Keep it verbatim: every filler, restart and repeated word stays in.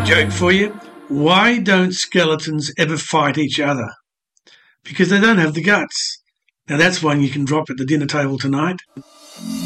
Joke for you. Why don't skeletons ever fight each other? Because they don't have the guts. Now that's one you can drop at the dinner table tonight.